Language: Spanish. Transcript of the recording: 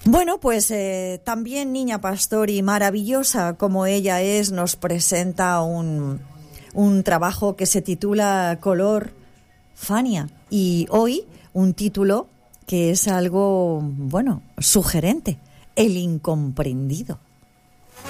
Bueno, pues también Niña Pastori, maravillosa como ella es, nos presenta un trabajo que se titula Color Fania. Y hoy un título que es algo, bueno, sugerente, El incomprendido.